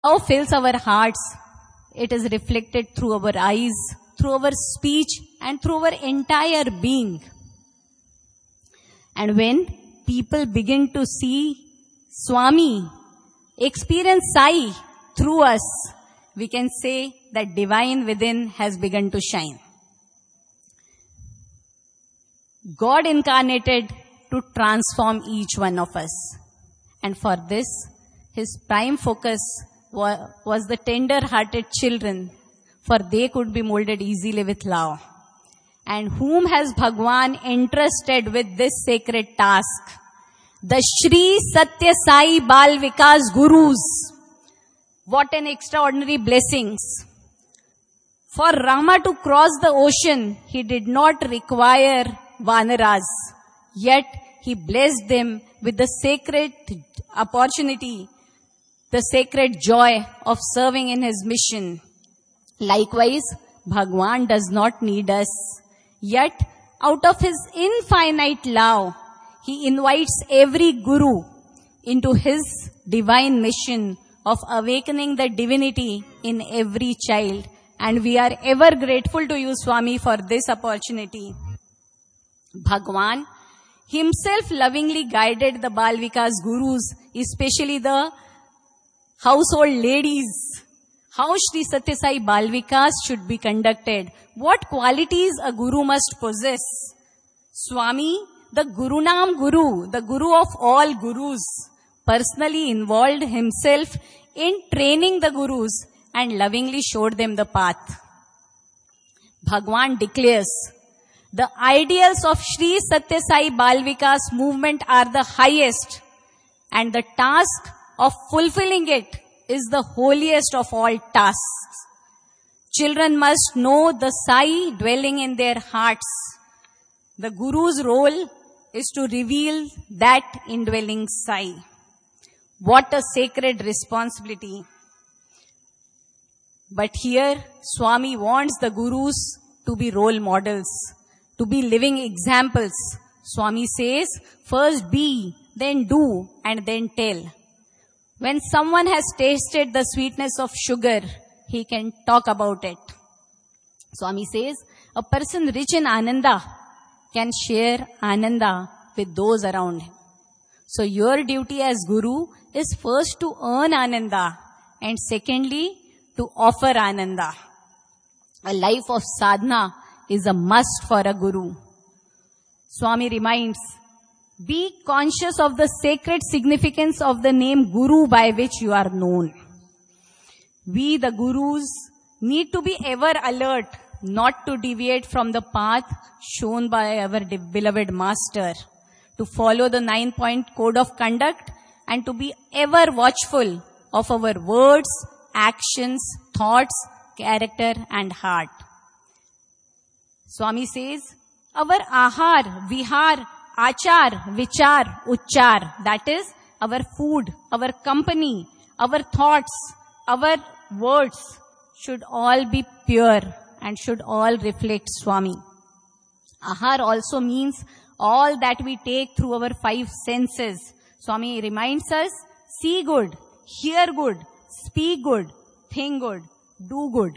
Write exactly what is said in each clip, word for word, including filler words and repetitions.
Love fills our hearts. It is reflected through our eyes, through our speech, and through our entire being. And when people begin to see Swami, experience Sai through us, we can say that divine within has begun to shine. God incarnated to transform each one of us. And for this, his prime focus was the tender-hearted children, for they could be molded easily with love. And whom has Bhagwan entrusted with this sacred task? The Shri Satya Sai Bal Vikas Gurus. What an extraordinary blessings. For Rama to cross the ocean, he did not require Vanaras. Yet, he blessed them with the sacred opportunity, the sacred joy of serving in his mission. Likewise, Bhagwan does not need us. Yet, out of his infinite love, he invites every guru into his divine mission of awakening the divinity in every child. And we are ever grateful to you, Swami, for this opportunity. Bhagwan himself lovingly guided the Bal Vikas Gurus, especially the household ladies, how Shri Satya Sai Bal Vikas should be conducted, what qualities a guru must possess. Swami, the Gurunam Guru, the guru of all gurus, personally involved himself in training the gurus and lovingly showed them the path. Bhagwan declares, the ideals of Shri Satya Sai Bal Vikas movement are the highest, and the task of fulfilling it is the holiest of all tasks. Children must know the Sai dwelling in their hearts. The Guru's role is to reveal that indwelling Sai. What a sacred responsibility. But here, Swami wants the Gurus to be role models, to be living examples. Swami says, first be, then do, and then tell. When someone has tasted the sweetness of sugar, he can talk about it. Swami says, a person rich in Ananda can share Ananda with those around him. So your duty as Guru is first to earn Ananda and secondly to offer Ananda. A life of sadhana is a must for a Guru. Swami reminds, be conscious of the sacred significance of the name Guru by which you are known. We, the Gurus, need to be ever alert not to deviate from the path shown by our beloved Master, to follow the nine-point code of conduct and to be ever watchful of our words, actions, thoughts, character and heart. Swami says, our ahar, vihar, achar, vichar, uchar, that is our food, our company, our thoughts, our words should all be pure and should all reflect Swami. Ahar also means all that we take through our five senses. Swami reminds us, see good, hear good, speak good, think good, do good.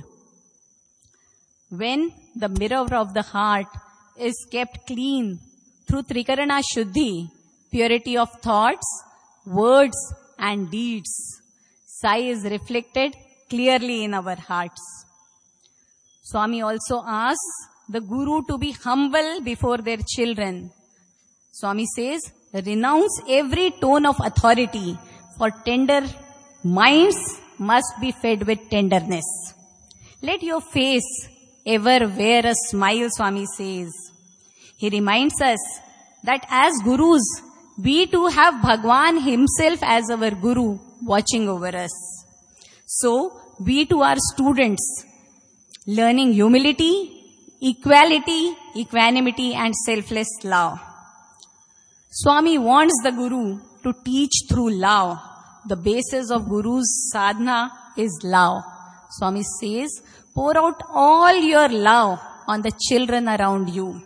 When the mirror of the heart is kept clean through Trikarana Shuddhi, purity of thoughts, words and deeds, Sai is reflected clearly in our hearts. Swami also asks the Guru to be humble before their children. Swami says, renounce every tone of authority, for tender minds must be fed with tenderness. Let your face ever wear a smile, Swami says. He reminds us that as Gurus, we too have Bhagwan himself as our Guru watching over us. So, we too are students, learning humility, equality, equanimity and selfless love. Swami wants the Guru to teach through love. The basis of Guru's sadhana is love. Swami says, pour out all your love on the children around you.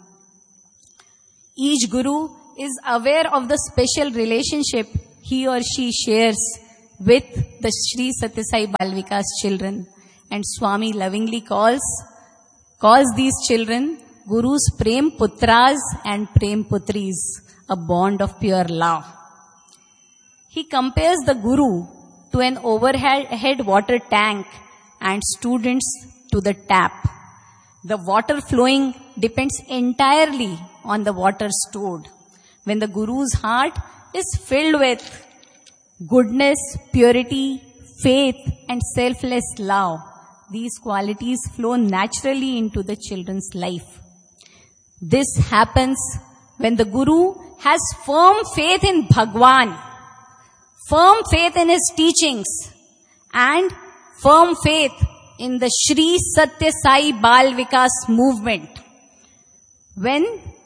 Each Guru is aware of the special relationship he or she shares with the Sri Satya Sai Bal Vikas children. And Swami lovingly calls, calls these children Guru's Prem Putras and Prem Putris, a bond of pure love. He compares the Guru to an overhead water tank and students to the tap. The water flowing depends entirely on the water stored. When the Guru's heart is filled with goodness, purity, faith, and selfless love, these qualities flow naturally into the children's life. This happens when the Guru has firm faith in Bhagwan, firm faith in his teachings, and firm faith in the Sri Satya Sai Bal Vikas movement. When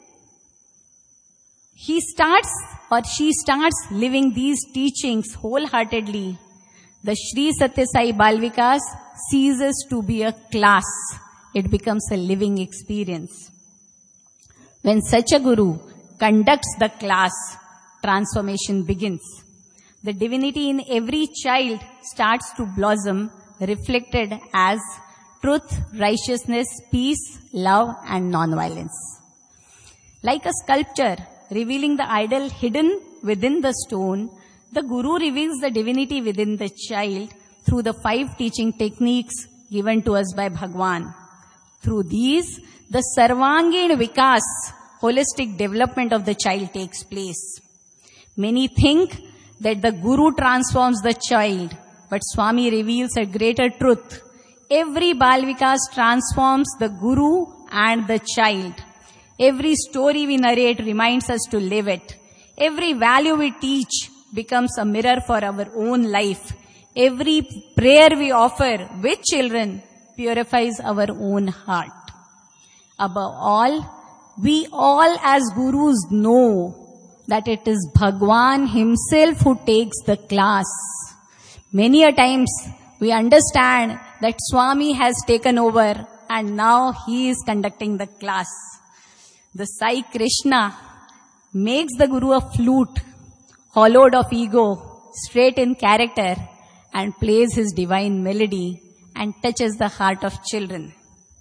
he starts or she starts living these teachings wholeheartedly, the Sri Satya Sai Bal Vikas ceases to be a class. It becomes a living experience. When such a Guru conducts the class, transformation begins. The divinity in every child starts to blossom, reflected as truth, righteousness, peace, love, and non-violence. Like a sculpture revealing the idol hidden within the stone, the Guru reveals the divinity within the child through the five teaching techniques given to us by Bhagwan. Through these, the Sarvangin Vikas, holistic development of the child takes place. Many think that the Guru transforms the child, but Swami reveals a greater truth. Every Bal Vikas transforms the Guru and the child. Every story we narrate reminds us to live it. Every value we teach becomes a mirror for our own life. Every prayer we offer with children purifies our own heart. Above all, we all as Gurus know that it is Bhagwan himself who takes the class. Many a times we understand that Swami has taken over and now he is conducting the class. The Sai Krishna makes the Guru a flute, hollowed of ego, straight in character, and plays his divine melody and touches the heart of children.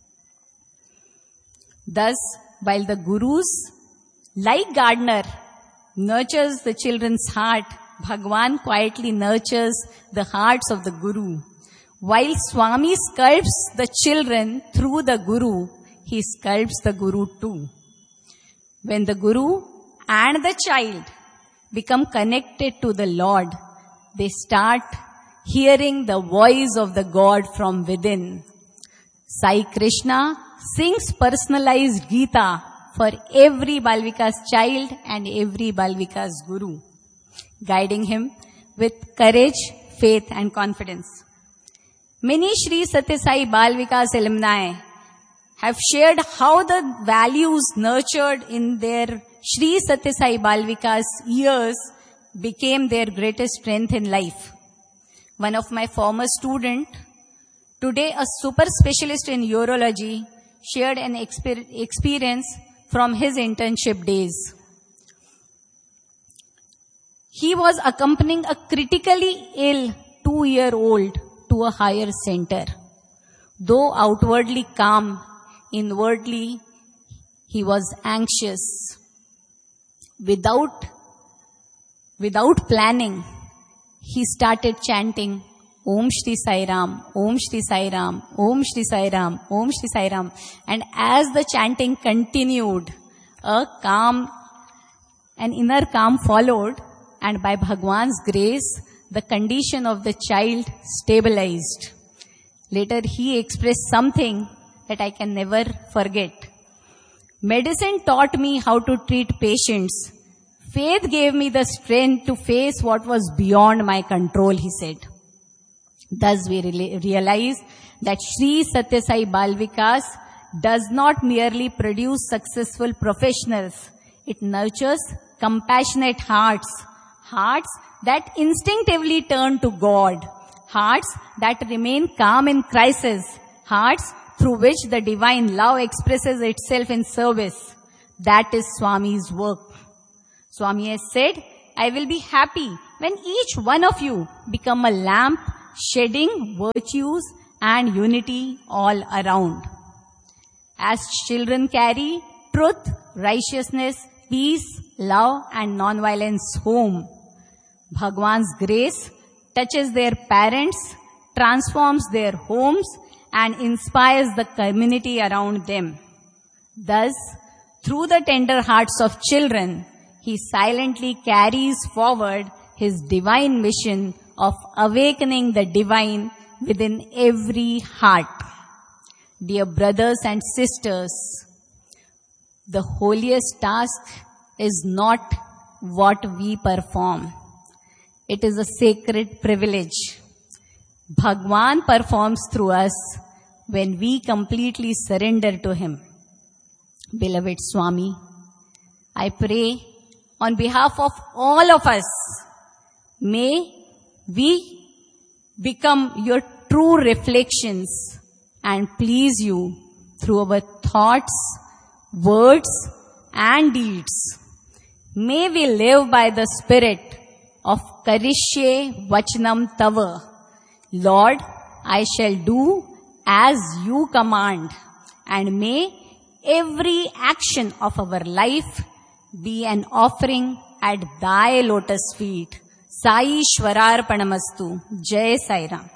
Thus, while the Gurus, like gardener, nurtures the children's heart, Bhagwan quietly nurtures the hearts of the Guru. While Swami sculpts the children through the Guru, he sculpts the Guru too. When the Guru and the child become connected to the Lord, they start hearing the voice of the God from within. Sai Krishna sings personalized Gita for every Bal Vikas child and every Bal Vikas Guru, guiding him with courage, faith, and confidence. Many Sri Satya Sai Bal Vikas alumni have shared how the values nurtured in their Sri Satya Sai Bal Vikas years became their greatest strength in life. One of my former student, today a super specialist in urology, shared an exper- experience from his internship days. He was accompanying a critically ill two-year-old to a higher center. Though outwardly calm, inwardly he was anxious. Without, without planning, he started chanting Om Shri Sai Ram, Om Shri Sai Ram, Om Shri Sai Ram, Om Shri Sai Ram. And as the chanting continued, a calm, an inner calm followed, and by Bhagwan's grace, the condition of the child stabilized. Later he expressed something that I can never forget. Medicine taught me how to treat patients. Faith gave me the strength to face what was beyond my control, he said. Thus we realize that Sri Satya Sai Bal Vikas does not merely produce successful professionals. It nurtures compassionate hearts, hearts that instinctively turn to God, hearts that remain calm in crisis, hearts through which the divine love expresses itself in service. That is Swami's work. Swami has said, I will be happy when each one of you become a lamp shedding virtues and unity all around. As children carry truth, righteousness, peace, love and non-violence home, Bhagwan's grace touches their parents, transforms their homes and inspires the community around them. Thus, through the tender hearts of children, he silently carries forward his divine mission of awakening the divine within every heart. Dear brothers and sisters, the holiest task is not what we perform. It is a sacred privilege. Bhagwan performs through us when we completely surrender to him. Beloved Swami, I pray on behalf of all of us, may we become your true reflections and please you through our thoughts, words and deeds. May we live by the spirit of Karishye Vachanam Tava. Lord, I shall do as you command, and may every action of our life be an offering at thy lotus feet. Sai Shwararpanamastu. Jai Sai Ram.